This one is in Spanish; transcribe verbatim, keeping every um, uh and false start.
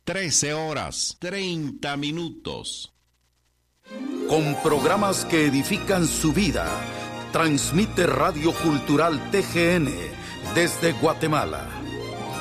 trece horas, treinta minutos. Con programas que edifican su vida, transmite Radio Cultural T G N desde Guatemala.